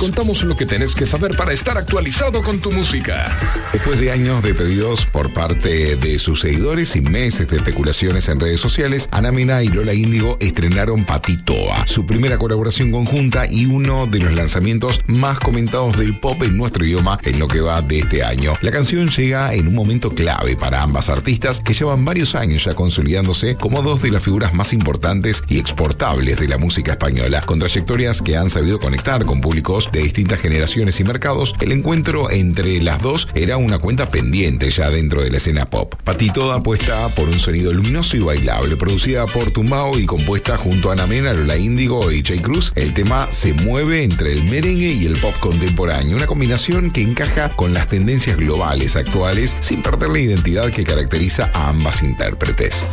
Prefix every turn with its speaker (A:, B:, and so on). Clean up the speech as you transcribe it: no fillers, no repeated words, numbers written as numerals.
A: contamos lo que tenés que saber para estar actualizado con tu música.
B: Después de años de pedidos por parte de sus seguidores y meses de especulaciones en redes sociales, Ana Mena y Lola Índigo estrenaron Patitoa, su primera colaboración conjunta y uno de los lanzamientos más comentados del pop en nuestro idioma en lo que va de este año. La canción llega en un momento clave para ambas artistas que llevan varios años ya consolidándose como dos de las figuras más importantes y exportables de la música española. Con trayectorias que han sabido conectar con públicos de distintas generaciones y mercados, el encuentro entre las dos era una cuenta pendiente ya dentro de la escena pop. Patitoa apuesta por un sonido luminoso y bailable, producida por Tumbao y compuesta junto a Ana Mena, Lola Índigo y Jay Cruz. El tema se mueve entre el merengue y el pop contemporáneo, una combinación que encaja con las tendencias globales actuales sin perder la identidad que caracteriza a ambas intérpretes.